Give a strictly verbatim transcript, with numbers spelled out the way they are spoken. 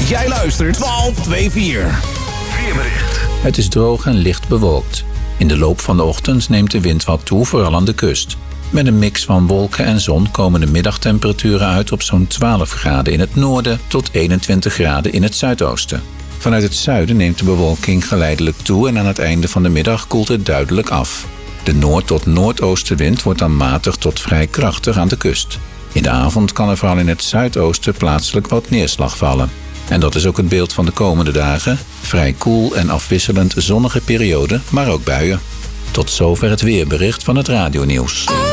Jij luistert twaalf vierentwintig. Weerbericht. Het is droog en licht bewolkt. In de loop van de ochtend neemt de wind wat toe, vooral aan de kust. Met een mix van wolken en zon komen de middagtemperaturen uit op zo'n twaalf graden in het noorden tot eenentwintig graden in het zuidoosten. Vanuit het zuiden neemt de bewolking geleidelijk toe en aan het einde van de middag koelt het duidelijk af. De noord- tot noordoostenwind wordt dan matig tot vrij krachtig aan de kust. In de avond kan er vooral in het zuidoosten plaatselijk wat neerslag vallen. En dat is ook het beeld van de komende dagen. Vrij koel en afwisselend zonnige periode, maar ook buien. Tot zover het weerbericht van het radionieuws.